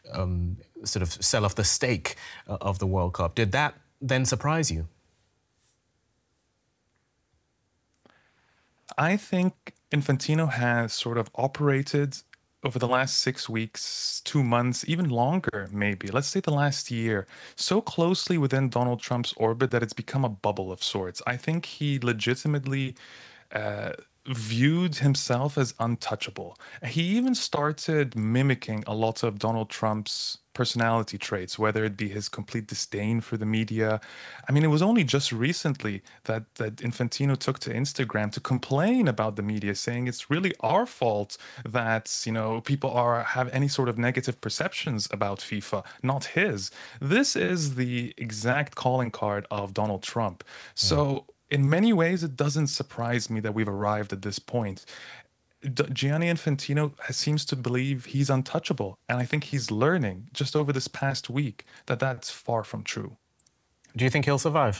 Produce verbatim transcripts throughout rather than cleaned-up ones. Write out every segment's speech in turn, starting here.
um, sort of sell off the stake uh, of the World Cup. Did that then surprise you? I think Infantino has sort of operated over the last six weeks, two months, even longer, maybe, let's say the last year, so closely within Donald Trump's orbit that it's become a bubble of sorts. I think he legitimately uh, viewed himself as untouchable. He even started mimicking a lot of Donald Trump's personality traits, whether it be his complete disdain for the media. I mean, it was only just recently that that Infantino took to Instagram to complain about the media, saying it's really our fault that, you know, people are have any sort of negative perceptions about FIFA, not his. This is the exact calling card of Donald Trump. So in many ways, it doesn't surprise me that we've arrived at this point. D- Gianni Infantino has, seems to believe he's untouchable, and I think he's learning just over this past week that that's far from true. Do you think he'll survive?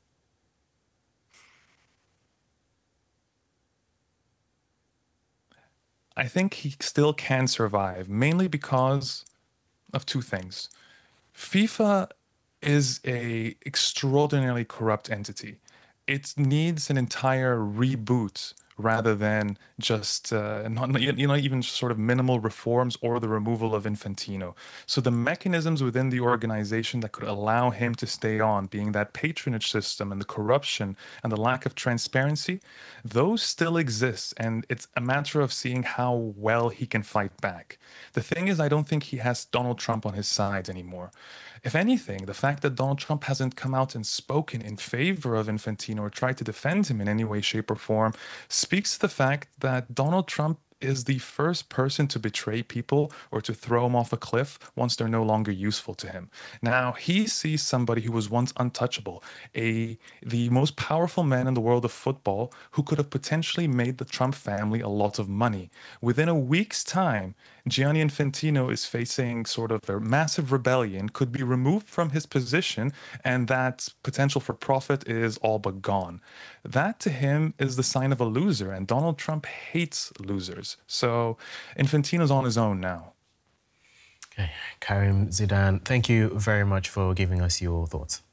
I think he still can survive, mainly because of two things. FIFA is a extraordinarily corrupt entity. It needs an entire reboot rather than just uh, not you know even sort of minimal reforms or the removal of Infantino. So the mechanisms within the organization that could allow him to stay on, being that patronage system and the corruption and the lack of transparency, those still exist, and it's a matter of seeing how well he can fight back. The thing is, I don't think he has Donald Trump on his side anymore. If anything, the fact that Donald Trump hasn't come out and spoken in favor of Infantino or tried to defend him in any way, shape, or form speaks to the fact that Donald Trump is the first person to betray people or to throw them off a cliff once they're no longer useful to him. Now, he sees somebody who was once untouchable, a the most powerful man in the world of football who could have potentially made the Trump family a lot of money. Within a week's time, Gianni Infantino is facing sort of a massive rebellion, could be removed from his position, and that potential for profit is all but gone. That to him is the sign of a loser, and Donald Trump hates losers. So Infantino's on his own now. Okay, Karim Zidan, thank you very much for giving us your thoughts.